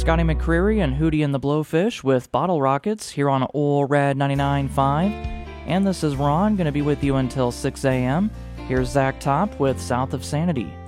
Scotty McCreery and Hootie and the Blowfish with Bottle Rockets here on Ol' Red 99.5. And this is Ron, going to be with you until 6 a.m. Here's Zach Top with South of Sanity.